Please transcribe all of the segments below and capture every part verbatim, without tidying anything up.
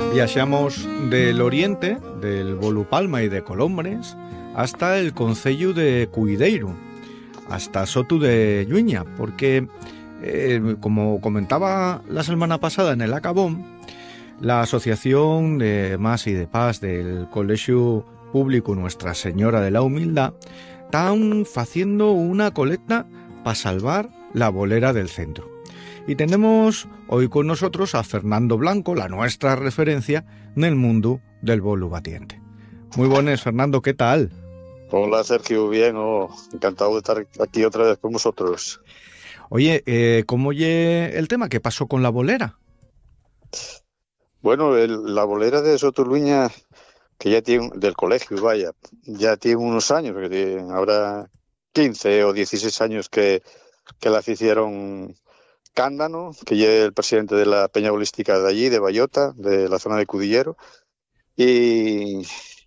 Viaxamos del oriente, del Volupalma y de Colombres, hasta el concello de Cuideiro, hasta Soto de Lluña, porque, eh, como comentaba la semana pasada en el Acabón, la Asociación de Más y de Paz del Colegio Público Nuestra Señora de la Humildad están haciendo una colecta para salvar la bolera del centro. Y tenemos hoy con nosotros a Fernando Blanco, la nuestra referencia en el mundo del bolo batiente. Muy buenas, Fernando, ¿qué tal? Hola, Sergio, bien, oh, encantado de estar aquí otra vez con vosotros. Oye, eh, ¿cómo oye el tema? ¿Qué pasó con la bolera? Bueno, el, la bolera de Sotoluña, que ya tiene, del colegio, vaya, ya tiene unos años, porque tiene, habrá quince o dieciséis años que, que la hicieron Cándano, que ya es el presidente de la peña bolística de allí, de Bayota, de la zona de Cudillero, y,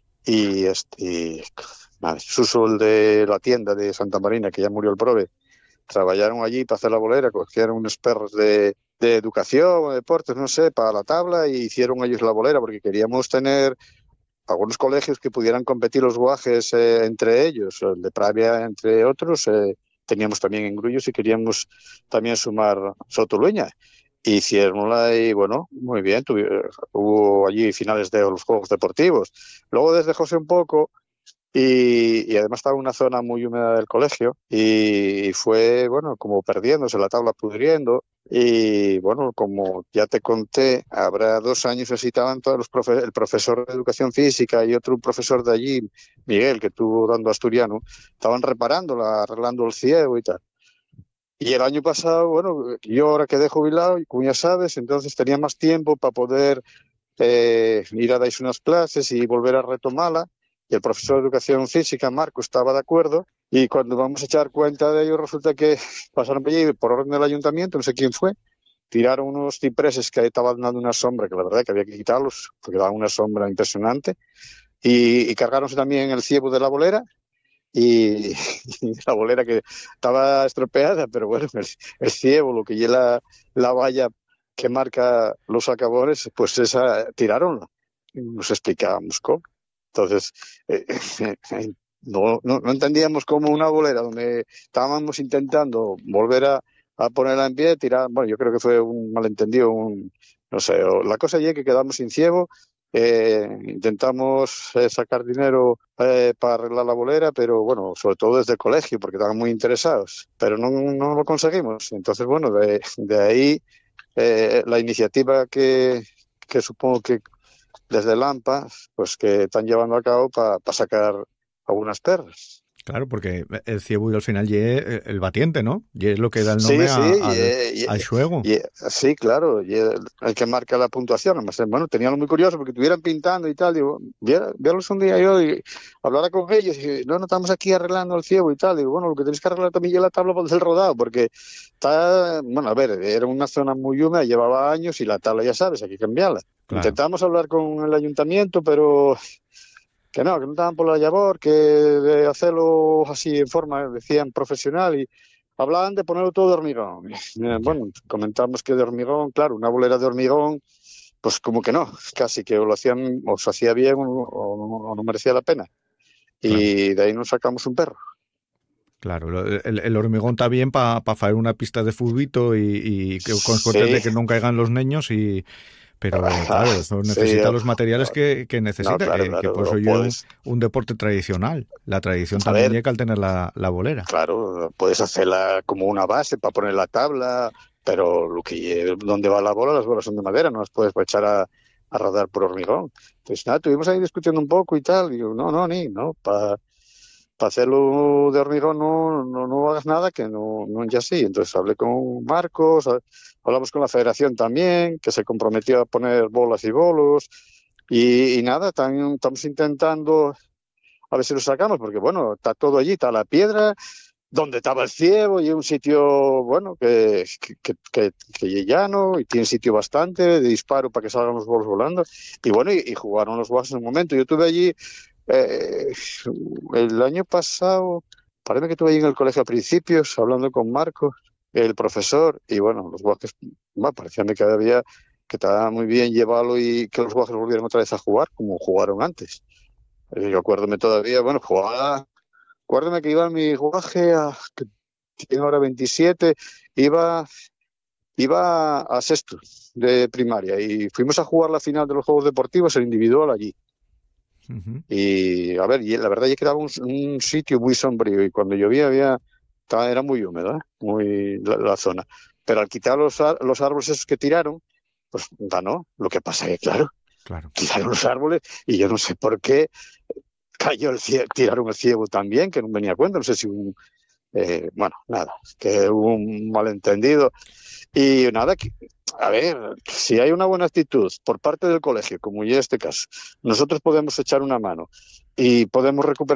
y este, vale, Suso, el de la tienda de Santa Marina, que ya murió el prove, trabajaron allí para hacer la bolera, cogieron unos perros de, de educación o deportes, no sé, para la tabla, y hicieron ellos la bolera, porque queríamos tener algunos colegios que pudieran competir los guajes eh, entre ellos, el de Pravia entre otros. Eh, teníamos también en Grullos y queríamos también sumar Sotoluña. Hicieronla y bueno, muy bien, tuvi, hubo allí finales de los Juegos Deportivos. Luego desdejóse un poco y, y además estaba en una zona muy húmeda del colegio y, y fue, bueno, como perdiéndose, la tabla pudriendo. Y bueno, como ya te conté, habrá dos años así estaban todos los profe el profesor de educación física y otro profesor de allí, Miguel, que estuvo dando asturiano, estaban reparándola, arreglando el ciego y tal. Y el año pasado, bueno, yo ahora quedé jubilado, y como ya sabes, entonces tenía más tiempo para poder eh, ir a dar unas clases y volver a retomarla. Y el profesor de educación física, Marco, estaba de acuerdo. Y cuando vamos a echar cuenta de ello, resulta que pasaron por allí por orden del ayuntamiento, no sé quién fue, tiraron unos cipreses que estaban dando una sombra, que la verdad que había que quitarlos, porque daban una sombra impresionante, y, y cargáronse también el ciego de la bolera, y, y la bolera que estaba estropeada, pero bueno, el, el ciego, lo que lleva la, la valla que marca los acabores, pues esa tiraron, y nos explicábamos cómo. Entonces, eh, eh, no, no, no entendíamos cómo una bolera donde estábamos intentando volver a, a ponerla en pie, tirar, bueno, yo creo que fue un malentendido, un, no sé, la cosa ya que quedamos sin ciego, eh, intentamos eh, sacar dinero eh, para arreglar la bolera, pero bueno, sobre todo desde el colegio, porque estaban muy interesados, pero no, no lo conseguimos. Entonces, bueno, de, de ahí eh, la iniciativa que, que supongo que desde Lampa, pues que están llevando a cabo para pa sacar algunas perras. Claro, porque el ciego al final ye el batiente, ¿no? Y es lo que da el nombre Sí, sí, a, al, y, y, al juego. Y, sí, claro, y el, el que marca la puntuación. Además, bueno, tenía algo muy curioso porque estuvieran pintando y tal. Digo, verlos un día yo y hablara con ellos. Y no, no estamos aquí arreglando el ciego y tal. Digo, bueno, lo que tenéis que arreglar también es la tabla del rodado, porque está, bueno, a ver, era una zona muy húmeda, llevaba años y la tabla, ya sabes, hay que cambiarla. Claro. Intentamos hablar con el ayuntamiento, pero que no, que no estaban por la labor, que de hacerlo así en forma, decían, profesional, y hablaban de ponerlo todo de hormigón. Bueno, comentamos que de hormigón, claro, una bolera de hormigón, pues como que no, casi que o lo hacían, o se hacía bien o, o, o no merecía la pena. Y claro, de ahí nos sacamos un perro. Claro, el, el hormigón está bien para pa hacer una pista de fulbito y, y que, con suerte sí, de que no caigan los niños y... Pero claro, eso necesita sí, los materiales que, que necesita, no, claro, que, claro, que por eso yo es un deporte tradicional. La tradición a también llega al tener la, la bolera. Claro, puedes hacerla como una base para poner la tabla, pero lo que donde va la bola, las bolas son de madera, no las puedes echar a, a rodar por hormigón. Entonces nada, estuvimos ahí discutiendo un poco y tal, y digo, no, no, ni, no, para pa hacerlo de hormigón no, no, no hagas nada que no, no ya sí. Entonces hablé con Marcos, hablamos con la federación también, que se comprometió a poner bolas y bolos, y, y nada, también estamos intentando a ver si lo sacamos, porque bueno, está todo allí, está la piedra, donde estaba el ciego, y un sitio, bueno, que, que, que, que, que es llano, y tiene sitio bastante de disparo para que salgan los bolos volando, y bueno, y, y jugaron los guasos en un momento. Yo estuve allí eh, el año pasado, parece que estuve allí en el colegio a principios, hablando con Marcos, el profesor, y bueno, los guajes, bueno, parecía que había que estaba muy bien llevarlo y que los guajes volvieran otra vez a jugar como jugaron antes. Eh, Yo acuérdome todavía, bueno, jugaba, acuérdame que iba mi guaje, a, que tiene ahora veintisiete, iba, iba a sexto de primaria y fuimos a jugar la final de los Juegos Deportivos, el individual allí. Ujú. Y a ver, y la verdad es que era un, un sitio muy sombrío y cuando llovía había, estaba- era muy húmedo, ¿eh? Muy la, la zona. Pero al quitar los, ar- los árboles esos que tiraron, pues ganó. Lo que pasa es que, claro, Claro. tiraron los árboles y yo no sé por qué cayó el ciego, tiraron el ciego también, que no venía a cuenta, no sé si un, eh, bueno, nada, que hubo un malentendido. Y nada, que, a ver, si hay una buena actitud por parte del colegio, como ya este caso, nosotros podemos echar una mano y podemos recuperar